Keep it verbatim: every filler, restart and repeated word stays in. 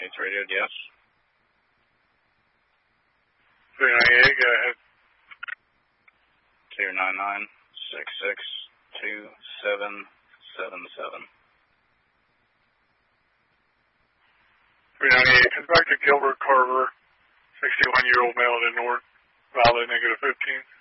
It's radioed, yes. three ninety-eight, go ahead. two nine nine, six six two seven seven seven. three ninety-eight, come back to Gilbert Carver, sixty-one-year-old male to north, Valley, negative fifteen.